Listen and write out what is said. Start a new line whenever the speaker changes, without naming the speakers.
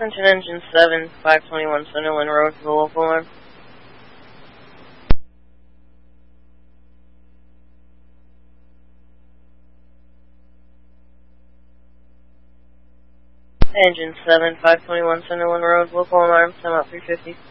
Attention Engine 7, 521 Sunderland Road for the local alarm. Engine 7, 521 Sunderland Road, local alarm, time out 350.